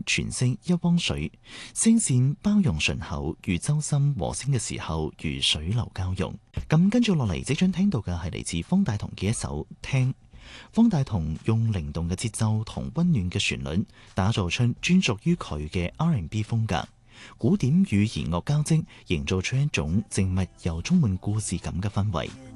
聲詮釋一汪水，聲線包容順口，如周深和聲嘅時候如水流交融。咁跟住落嚟，即將聽到嘅係嚟自方大同嘅一首《聽》。方大同用靈動嘅節奏同溫暖嘅旋律，打造出專屬於佢嘅 R&B 風格，古典與弦樂交織，營造出一種靜謐又充滿故事感嘅氛圍。